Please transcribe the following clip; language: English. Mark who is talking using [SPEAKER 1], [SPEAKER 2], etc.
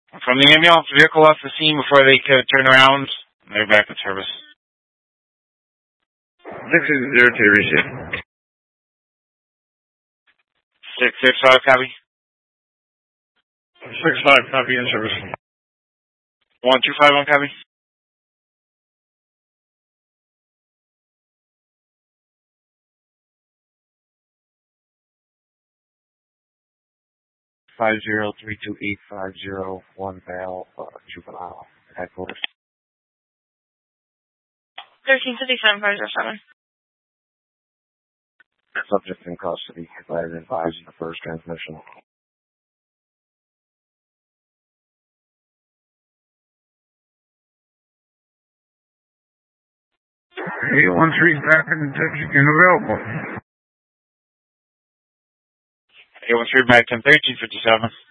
[SPEAKER 1] From the ambulance, vehicle left the scene before they could turn around. They're back in service.
[SPEAKER 2] 660 to receive.
[SPEAKER 1] 665, copy.
[SPEAKER 2] 65, copy in service.
[SPEAKER 1] 1251, copy.
[SPEAKER 3] Five 32850 Val, juvenile headquarters.
[SPEAKER 4] 1357-507.
[SPEAKER 3] Subject in custody. I advised in the first transmission.
[SPEAKER 2] 813 back in Mexican available.
[SPEAKER 1] 813 back 10 1357.